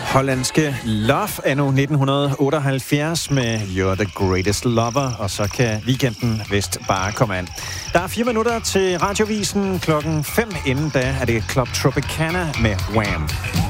Hollandske Love anno 1978 med You're the Greatest Lover, og så kan weekenden vist bare komme an. Der er 4 minutter til radiovisen klokken 5. Inden da er det Club Tropicana med Wham!